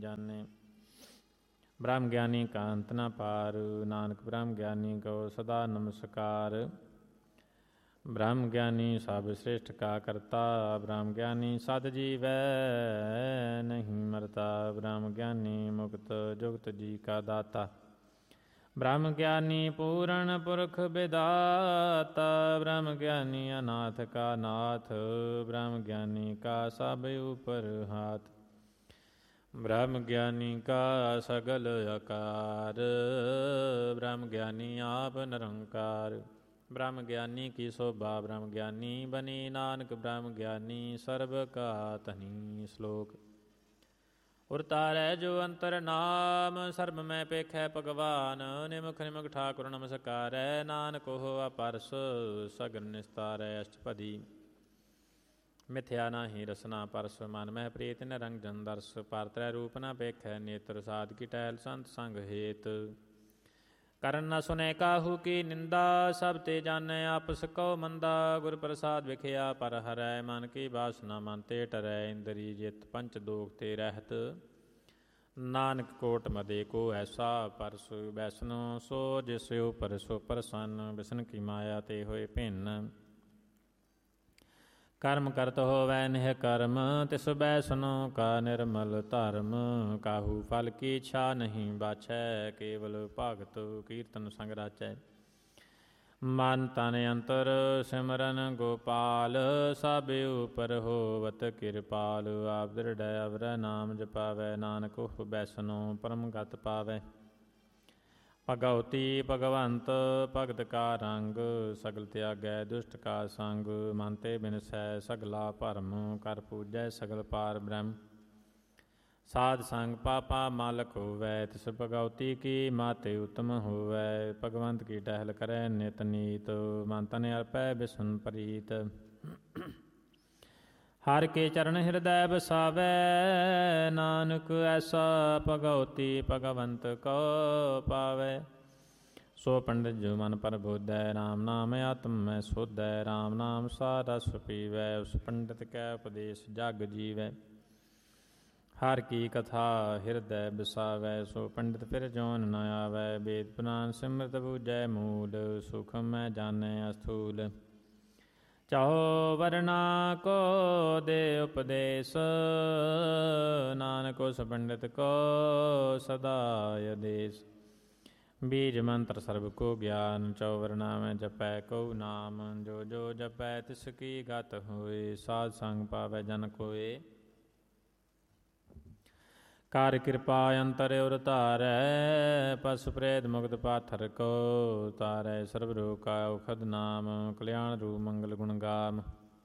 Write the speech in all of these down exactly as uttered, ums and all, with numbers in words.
ਜਾਣੇ। ਬ੍ਰਹਮ ਗਿਆਨੀ ਕਾ ਅੰਤ ਨਾ ਪਾਰ, ਨਾਨਕ ਬ੍ਰਹਮ ਗਿਆਨੀ ਕੋ ਸਦਾ ਨਮਸਕਾਰ। ਬ੍ਰਹਮ ਗਿਆਨੀ ਸਭ ਸ੍ਰੇਸ਼ਟ ਕਾ ਕਰਤਾ, ਬ੍ਰਹਮ ਗਿਆਨੀ ਸਦ ਜੀਵੈ ਨਹੀਂ ਮਰਤਾ। ਬ੍ਰਹਮ ਗਿਆਨੀ ਮੁਕਤ ਜੁਗਤ ਜੀ ਕਾ ਦਾਤਾ, ਬ੍ਰਹਮ ਗਿਆਨੀ ਪੂਰਨ ਪੁਰਖ ਵਿਦਾਤਾ। ਬ੍ਰਹਮ ਗਿਆਨੀ ਅਨਾਥ ਕਾ ਨਾਥ, ਬ੍ਰਹਮ ਗਿਆਨੀ ਕਾ ਸਭ ਉਪਰ ਹਾਥ। ਬ੍ਰਹਮ ਗਿਆਨੀ ਕਾ ਸਗਲ ਆਕਾਰ, ਬ੍ਰਹਮ ਗਿਆਨੀ ਆਪ ਨਿਰੰਕਾਰ। ਬ੍ਰਹਮ ਗਿਆਨੀ ਕੀ ਸੋਭਾ ਬ੍ਰਹਮ ਗਿਆਨੀ ਬਨੀ, ਨਾਨਕ ਬ੍ਰਹਮ ਗਿਆਨੀ ਸਰਬ ਕਾ ਧਨੀ। ਸ਼ਲੋਕ। ਉਰ ਤਾਰੈ ਜੋ ਅੰਤਰ ਨਾਮ, ਸਰਬ ਮੈਂ ਪੇਖੈ ਭਗਵਾਨ। ਨਿਮਖ ਨਿਮਖ ਠਾਕੁਰ ਨਮਸਕਾਰੈ, ਨਾਨਕ ਉਹ ਅਪਰਸ ਸਗਲ ਨਿਸਤਾਰੈ। ਅਸ਼ਟਪਦੀ। ਮਿਥਿਆ ਨਾਹੀ ਰਸਨਾ ਪਰਸ, ਮਨ ਮਹਿ ਪ੍ਰੀਤ ਨਿਰੰਜਨ ਦਰਸ। ਪਰ ਤ੍ਰੈ ਰੂਪ ਨ ਪੇਖੈ ਨੇਤਰ, ਸਾਧ ਕੀ ਟਹਿਲ ਸੰਤ ਸੰਗ ਹੇਤ। ਕਰਨ ਨ ਸੁਨੈ ਕਾਹੂ ਕੀ ਨਿੰਦਾ, ਸਭ ਤੇ ਜਾਣੈ ਆਪਸ ਕਉ ਮੰਦਾ। ਗੁਰ ਪ੍ਰਸਾਦ ਵਿਖਿਆ ਪਰ ਹਰੈ, ਮਨ ਕੀ ਬਾਸਨਾ ਮਨ ਤੇ ਟਰੈ। ਇੰਦਰੀ ਜਿਤ ਪੰਚ ਦੋਖ ਤੇ ਰਹਿਤ, ਨਾਨਕ ਕੋਟ ਮਦੇ ਕੋ ਐਸਾ ਪਰਸ। ਬੈਸਨੋ ਸੋ ਜਿਸ ਉਪਰ ਸੋ ਪ੍ਰਸੰਨ, ਬਿਸਨ ਕੀ ਮਾਇਆ ਤੇ ਹੋਏ ਭਿੰਨ। ਕਰਮ ਕਰਤ ਹੋਵੈ ਨਿਹ ਕਰਮ, ਤਿਸ ਬੈਸਨੋ ਕਾ ਨਿਰਮਲ ਧਰਮ। ਕਾਹੂ ਫਲ ਕੀ ਇੱਛਾ ਨਹੀਂ ਬਾਛੈ, ਕੇਵਲ ਭਗਤ ਕੀਰਤਨ ਸੰਗ ਰਾਚੈ। ਮਨ ਤਨ ਅੰਤਰ ਸਿਮਰਨ ਗੋਪਾਲ, ਸਭ ਉਪਰ ਹੋਵਤ ਕਿਰਪਾਲ। ਆਪ ਦ੍ਰਿੜੈ ਅਵਰੈ ਨਾਮ ਜਪਾਵੈ, ਨਾਨਕ ਉਹ ਬੈਸਨੋ ਪਰਮ ਗਤ ਪਾਵੈ। ਭਗਉਤੀ ਭਗਵੰਤ ਭਗਤ ਕਾ ਰੰਗ, ਸਗਲ ਤਿਆਗੈ ਦੁਸ਼ਟ ਕਾ ਸੰਗ। ਮਨ ਤੇ ਬਿਨਸੈ ਸਗਲਾ ਭਰਮ, ਕਰ ਪੂਜੈ ਸਗਲ ਪਾਰ ਬ੍ਰਹਮ। ਸਾਧ ਸੰਗ ਪਾਪਾ ਮਾਲਕ ਹੋਵੈ, ਤਿਸ ਭਗਉਤੀ ਕੀ ਮਾਤੇ ਉਤਮ ਹੋਵੈ। ਭਗਵੰਤ ਕੀ ਟਹਿਲ ਕਰੈ ਨਿਤ ਨੀਤ, ਮਨ ਤਨ ਅਰਪੈ ਬਿਸਨ ਪ੍ਰੀਤ। ਹਰਿ ਕੇ ਚਰਨ ਹਿਰਦੈ ਬਸਾਵੈ, ਨਾਨਕ ਐਸਾ ਭਗਉਤੀ ਭਗਵੰਤ ਕਉ ਪਾਵੈ। ਸੋ ਪੰਡਿਤ ਜੋ ਮਨ ਪ੍ਰਬੋਧੈ, ਰਾਮ ਨਾਮ ਆਤਮ ਮੈਂ ਸੋਧੈ। ਰਾਮ ਨਾਮ ਸਾ ਰਸ ਪੀਵੈ, ਉਸ ਪੰਡਿਤ ਕੈ ਉਪਦੇਸ ਜਗ ਜੀਵੈ। ਹਰਿ ਕੀ ਕਥਾ ਹਿਰਦੈ ਬਸਾਵੈ, ਸੋ ਪੰਡਿਤ ਫਿਰ ਜੋਨ ਨ ਆਵੈ। ਵੇਦ ਪੁਰਾਨ ਸਿਮਰਤ ਬੂਝੈ ਮੂਲ, ਸੁਖ ਮੈਂ ਜਾਣੈ ਅਸਥੂਲ। ਚਾਹੋ ਵਰਨਾ ਕੋ ਦੇ ਉਪਦੇਸ, ਨਾਨਕ ਉਸ ਪੰਡਿਤ ਕੋ ਸਦਾ ਆਦੇਸ। ਬੀਜ ਮੰਤਰ ਸਰਬ ਕੋ ਗਿਆਨ, ਚਉ ਵਰਨਾ ਮੈਂ ਜਪੈ ਕਉ ਨਾਮ। ਜੋ ਜੋ ਜਪੈ ਤਿਸ ਕੀ ਗਤ ਹੋਏ, ਸਾਧ ਸੰਗ ਪਾਵੈ ਜਨ ਕੋਏ। ਕਰ ਕਿਰਪਾ ਅੰਤਰ ਉਰ ਧਾਰੈ, ਪਸ ਪ੍ਰੇਤ ਮੁਕਤ ਪਾਥਰ ਕੋ ਤਾਰੈ। ਸਰਬ ਰੋਗ ਕਾ ਔਖਦ ਨਾਮ, ਕਲਿਆਣ ਰੂਪ ਮੰਗਲ ਗੁਣ ਗਾਮ।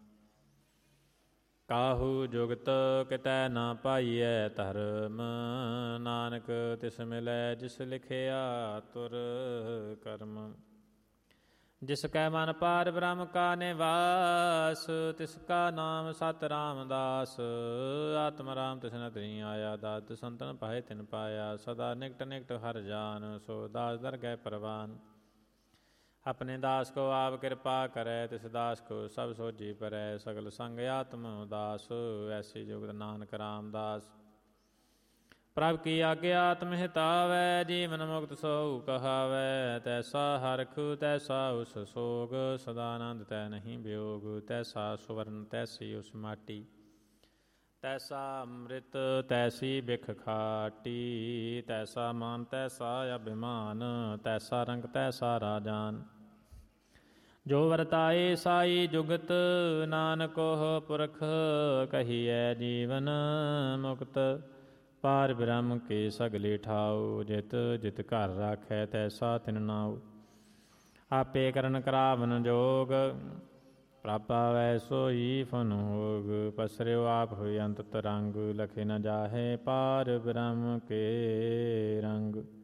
ਕਾਹੂ ਜੁਗਤ ਕਿਤੈ ਨਾ ਪਾਈਐ ਧਰਮ, ਨਾਨਕ ਤਿਸ ਮਿਲੈ ਜਿਸ ਲਿਖਿਆ ਤੁਰ ਕਰਮ। ਜਿਸ ਕੈ ਮਨ ਪਾਰ ਬ੍ਰਹਮ ਕਾ ਨਿਵਾਸ, ਤਿਸ ਕਾ ਨਾਮ ਸਤਿ ਰਾਮਦਾਸ। ਆਤਮ ਰਾਮ ਤਿਸ ਨਦਰੀ ਆਇਆ, ਦਾਤ ਸੰਤਨ ਪਾਏ ਤਿਨ ਪਾਇਆ। ਸਦਾ ਨਿਕਟ ਨਿਕਟ ਹਰਿ ਜਾਨ, ਸੋ ਦਾਸ ਦਰਗਹਿ ਪਰਵਾਨ। ਆਪਣੇ ਦਾਸ ਕੋ ਆਪ ਕਿਰਪਾ ਕਰੈ, ਤਿਸ ਦਾਸ ਕੋ ਸਭ ਸੋਝੀ ਪਰੈ। ਸਗਲ ਸੰਗ ਆਤਮ ਉਦਾਸ, ਐਸੀ ਜੁਗਤ ਨਾਨਕ ਰਾਮਦਾਸ। ਪ੍ਰਭ ਕੀ ਆਗਿਆ ਆਤਮ ਹਿਤਾਵੈ, ਜੀਵਨ ਮੁਕਤ ਸੋਊ ਕਹਾਵੈ। ਤੈਸਾ ਹਰਖ ਤੈਸਾ ਉਸ ਸੋਗ, ਸਦਾ ਆਨੰਦ ਤੈ ਨਹੀਂ ਵਿਯੋਗ। ਤੈਸਾ ਸੁਵਰਨ ਤੈਸੀ ਉਸ ਮਾਟੀ, ਤੈਸਾ ਅੰਮ੍ਰਿਤ ਤੈਸੀ ਬਿਖ ਖਾਟੀ। ਤੈਸਾ ਮਾਨ ਤੈਸਾ ਅਭਿਮਾਨ, ਤੈਸਾ ਰੰਗ ਤੈਸਾ ਰਾਜਾਨ। ਜੋ ਵਰਤਾਏ ਸਾਈ ਜੁਗਤ, ਨਾਨਕ ਉਹ ਪੁਰਖ ਕਹੀਐ ਜੀਵਨ ਮੁਕਤ। ਪਾਰ ਬ੍ਰਹਮ ਕੇ ਸਗਲੇ ਠਾਉ, ਜਿਤ ਜਿਤ ਘਰ ਰਾਖੈ ਤੈਸਾ ਤਿਨ ਨਾਉ। ਆਪੇ ਕਰਨ ਕਰਾਵਨ ਜੋਗ, ਪ੍ਰਭ ਪਾਵੈ ਸੋਈ ਫਨ ਹੋਗ। ਪਸਰਿਓ ਆਪ ਹੋਈ ਅੰਤ ਤਰੰਗ, ਲਖੇ ਨ ਜਾਹੇ ਪਾਰ ਬ੍ਰਹਮ ਕੇ ਰੰਗ।